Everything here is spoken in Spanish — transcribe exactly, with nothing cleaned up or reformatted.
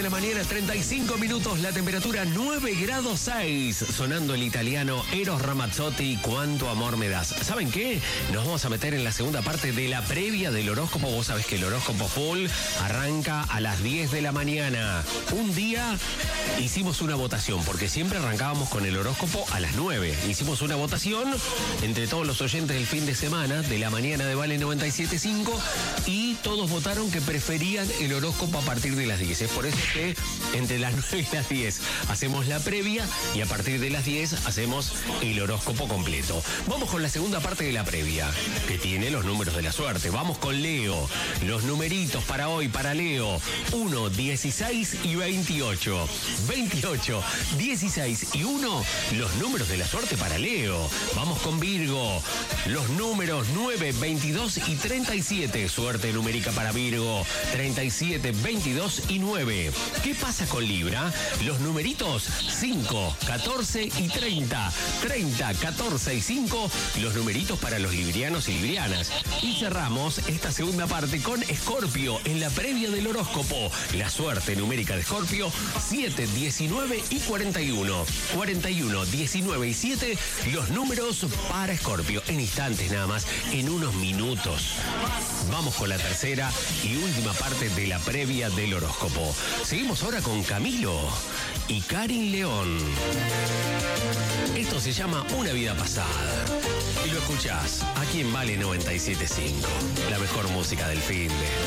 la mañana, treinta y cinco minutos, la temperatura nueve grados seis, sonando el italiano Eros Ramazzotti, Cuánto amor me das. ¿Saben qué? Nos vamos a meter en la segunda parte de la previa del horóscopo. Vos sabés que el horóscopo full arranca a las diez de la mañana. Un día hicimos una votación, porque siempre arrancábamos con el horóscopo a las nueve. Hicimos una votación entre todos los oyentes del fin de semana, de la mañana de Vale noventa y siete punto cinco, y todos votaron que preferían el horóscopo a partir de las diez. Es por eso que entre las nueve y las diez hacemos la previa y a partir de las diez hacemos el horóscopo completo. Vamos con la segunda parte de la previa, que tiene los números de la suerte. Vamos con Leo. Los numeritos para hoy, para Leo: uno, dieciséis y veintiocho. veintiocho, dieciséis y uno, los números de la suerte para Leo. Vamos con Virgo. Los números nueve, veintidós y treinta y siete. Suerte numérica para Virgo: treinta y siete, veintidós y nueve. ¿Qué pasa con Libra? Los numeritos cinco, catorce y treinta. treinta, catorce y cinco, los numeritos para los librianos y librianas. Y cerramos esta segunda parte con Escorpio en la previa del horóscopo. La suerte numérica de Escorpio: siete, diecinueve y cuarenta y uno. cuarenta y uno, diecinueve y siete, los números para Escorpio. En instantes nada más, en unos minutos. Vamos con la tercera y última parte de la previa del horóscopo. Seguimos ahora con Camilo y Karin León. Esto se llama Una vida pasada. Y lo escuchás aquí en Vale noventa y siete punto cinco. La mejor música del fin de...